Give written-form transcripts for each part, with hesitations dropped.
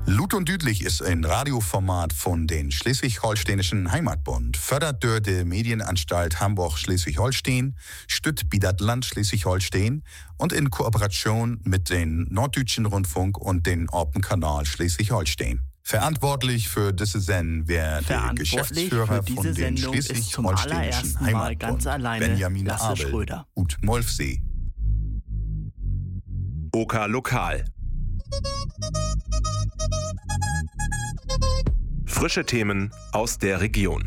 Lut und Düdlich ist ein Radioformat von den Schleswig-Holsteinischen Heimatbund, fördert durch die Medienanstalt Hamburg-Schleswig-Holstein, stützt das Land Schleswig-Holstein und in Kooperation mit den Norddeutschen Rundfunk und den Orpenkanal Schleswig-Holstein. Verantwortlich für diese Sendung wäre der Geschäftsführer von den Schleswig-Holsteinischen Heimatbund, Benjamin Abel und Molfsee. OK Lokal. Frische Themen aus der Region.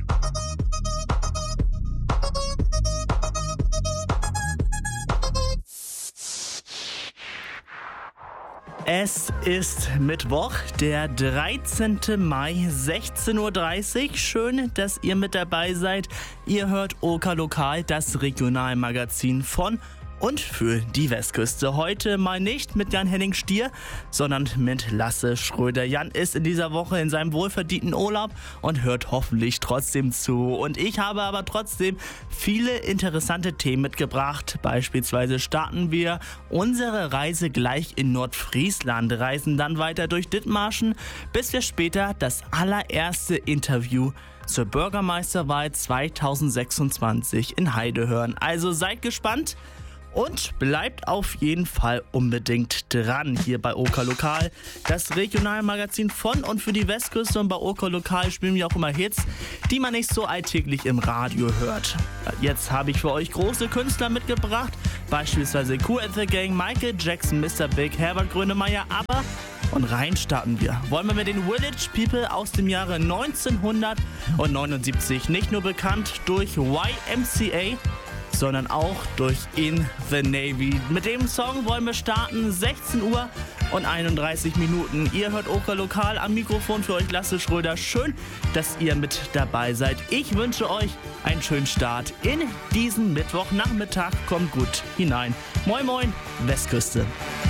Es ist Mittwoch, der 13. Mai, 16:30 Uhr. Schön, dass ihr mit dabei seid. Ihr hört OK Lokal, das Regionalmagazin von und für die Westküste. Heute mal nicht mit Jan-Henning Stier, sondern mit Lasse Schröder. Jan ist in dieser Woche in seinem wohlverdienten Urlaub und hört hoffentlich trotzdem zu. Und ich habe aber trotzdem viele interessante Themen mitgebracht. Beispielsweise starten wir unsere Reise gleich in Nordfriesland, reisen dann weiter durch Dithmarschen, bis wir später das allererste Interview zur Bürgermeisterwahl 2026 in Heide hören. Also seid gespannt. Und bleibt auf jeden Fall unbedingt dran hier bei OK Lokal, das Regionalmagazin von und für die Westküste. Und bei OK Lokal spielen wir auch immer Hits, die man nicht so alltäglich im Radio hört. Jetzt habe ich für euch große Künstler mitgebracht, beispielsweise Kool and the Gang, Michael Jackson, Mr. Big, Herbert Grönemeyer, aber und rein starten wir. Wollen wir mit den Village People aus dem Jahre 1979, nicht nur bekannt durch YMCA, sondern auch durch In the Navy. Mit dem Song wollen wir starten, 16 Uhr und 31 Minuten. Ihr hört OK Lokal, am Mikrofon für euch Lasse Schröder. Schön, dass ihr mit dabei seid. Ich wünsche euch einen schönen Start in diesen Mittwochnachmittag. Kommt gut hinein. Moin Moin, Westküste.